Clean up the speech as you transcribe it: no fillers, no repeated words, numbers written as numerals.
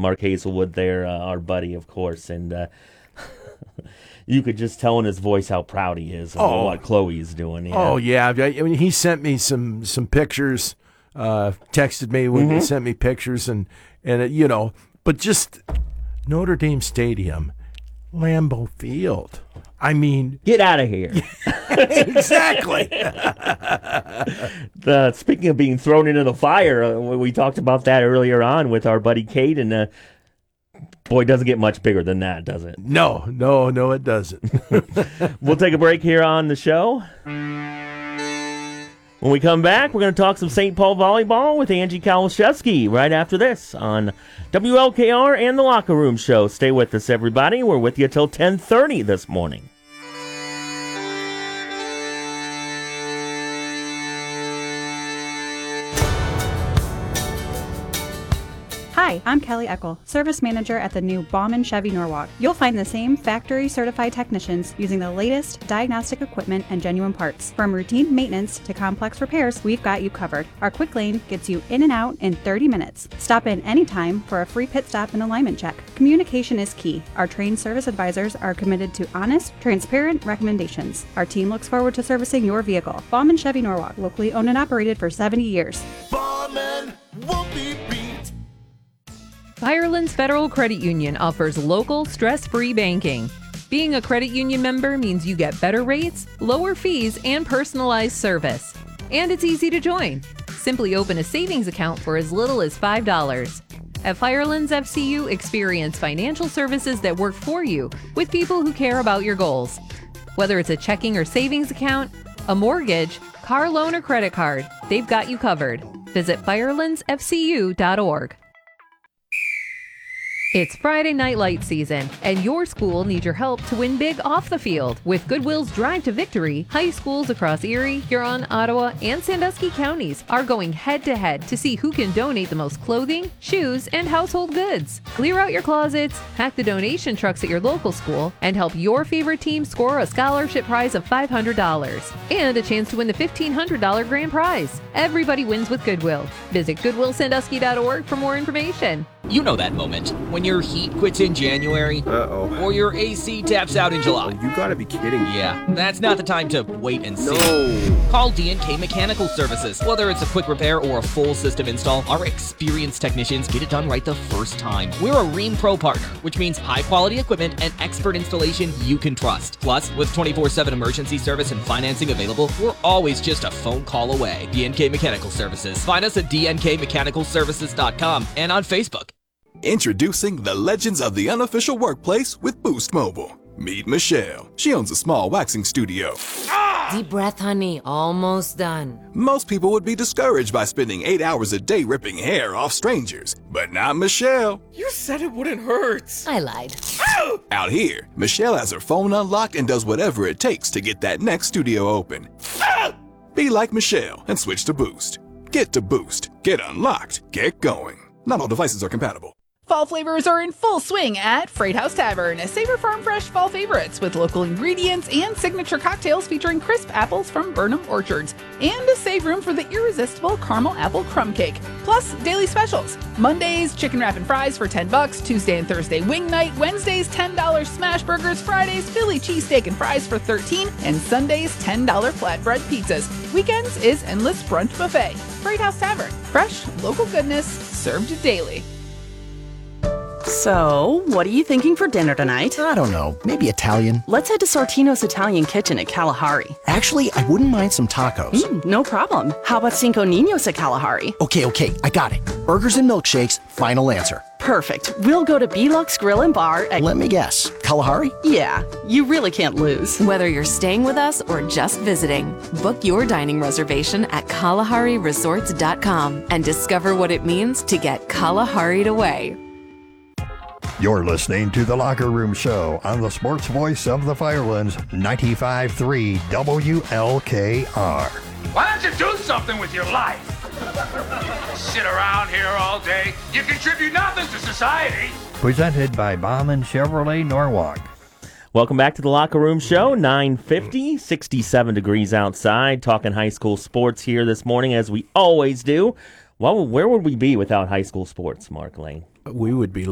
Mark Hazelwood there, our buddy, of course, and you could just tell in his voice how proud he is of what Chloe is doing. Yeah. Oh, yeah. I mean, he sent me some pictures, texted me when he sent me pictures, and but just Notre Dame Stadium, Lambeau Field. I mean, get out of here. Exactly. Speaking of being thrown into the fire, we talked about that earlier on with our buddy Kate, and boy, it doesn't get much bigger than that, does it? No, it doesn't. We'll take a break here on the show. When we come back, we're going to talk some St. Paul volleyball with Angie Kowalszewski right after this on WLKR and the Locker Room Show. Stay with us, everybody. We're with you till 10:30 this morning. Hi, I'm Kelly Eckel, Service Manager at the new Bauman Chevy Norwalk. You'll find the same factory-certified technicians using the latest diagnostic equipment and genuine parts. From routine maintenance to complex repairs, we've got you covered. Our quick lane gets you in and out in 30 minutes. Stop in anytime for a free pit stop and alignment check. Communication is key. Our trained service advisors are committed to honest, transparent recommendations. Our team looks forward to servicing your vehicle. Bauman Chevy Norwalk, locally owned and operated for 70 years. Bauman will be beat. Firelands Federal Credit Union offers local, stress-free banking. Being a credit union member means you get better rates, lower fees, and personalized service. And it's easy to join. Simply open a savings account for as little as $5. At Firelands FCU, experience financial services that work for you with people who care about your goals. Whether it's a checking or savings account, a mortgage, car loan, or credit card, they've got you covered. Visit firelandsfcu.org. It's Friday Night Light season, and your school needs your help to win big off the field. With Goodwill's Drive to Victory, high schools across Erie, Huron, Ottawa, and Sandusky counties are going head-to-head to see who can donate the most clothing, shoes, and household goods. Clear out your closets, pack the donation trucks at your local school, and help your favorite team score a scholarship prize of $500 and a chance to win the $1,500 grand prize. Everybody wins with Goodwill. Visit goodwillsandusky.org for more information. You know that moment when your heat quits in January. Uh-oh. Or your AC taps out in July. Oh, you gotta be kidding me. Yeah, that's not the time to wait and see. No. Call D&K Mechanical Services. Whether it's a quick repair or a full system install, our experienced technicians get it done right the first time. We're a Rheem Pro partner, which means high-quality equipment and expert installation you can trust. Plus, with 24/7 emergency service and financing available, we're always just a phone call away. D&K Mechanical Services. Find us at dnkmechanicalservices.com and on Facebook. Introducing the legends of the unofficial workplace with Boost Mobile. Meet Michelle. She owns a small waxing studio. Deep breath, honey. Almost done. Most people would be discouraged by spending 8 hours a day ripping hair off strangers, but not Michelle. You said it wouldn't hurt. I lied. Out here, Michelle has her phone unlocked and does whatever it takes to get that next studio open. Be like Michelle and switch to Boost. Get to Boost. Get unlocked. Get going. Not all devices are compatible. Fall flavors are in full swing at Freight House Tavern. Savor farm fresh fall favorites with local ingredients and signature cocktails featuring crisp apples from Burnham Orchards. And save room for the irresistible caramel apple crumb cake. Plus, daily specials. Mondays, chicken wrap and fries for $10. Tuesday and Thursday, wing night. Wednesdays, $10 smash burgers. Fridays, Philly cheesesteak and fries for $13. And Sundays, $10 flatbread pizzas. Weekends is endless brunch buffet. Freight House Tavern. Fresh, local goodness, served daily. So, what are you thinking for dinner tonight? I don't know, maybe Italian. Let's head to Sortino's Italian Kitchen at Kalahari. Actually, I wouldn't mind some tacos. No problem. How about Cinco Niños at Kalahari? Okay, I got it. Burgers and milkshakes, final answer. Perfect. We'll go to Belux Grill and Bar at... Let me guess, Kalahari? Yeah, you really can't lose. Whether you're staying with us or just visiting, book your dining reservation at KalahariResorts.com and discover what it means to get Kalahari'd away. You're listening to The Locker Room Show on the sports voice of the Firelands, 95.3 WLKR. Why don't you do something with your life? Sit around here all day. You contribute nothing to society. Presented by Bauman Chevrolet Norwalk. Welcome back to the Locker Room Show, 9:50, 67 degrees outside, talking high school sports here this morning, as we always do. Well, where would we be without high school sports, Mark Lane? We would be